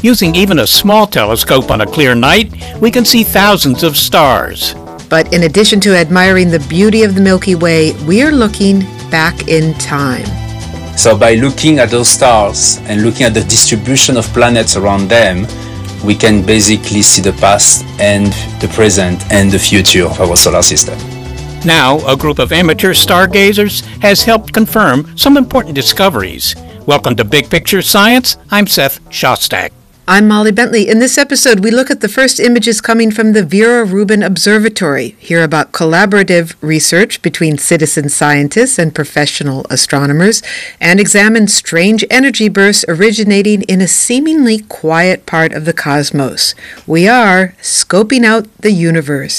Using even a small telescope on a clear night, we can see thousands of stars. But in addition to admiring the beauty of the Milky Way, we're looking back in time. So by looking at those stars and looking at the distribution of planets around them, we can basically see the past and the present and the future of our solar system. Now, a group of amateur stargazers has helped confirm some important discoveries. Welcome to Big Picture Science. I'm Seth Shostak. I'm Molly Bentley. In this episode, we look at the first images coming from the Vera Rubin Observatory, hear about collaborative research between citizen scientists and professional astronomers, and examine strange energy bursts originating in a seemingly quiet part of the cosmos. We are scoping out the universe.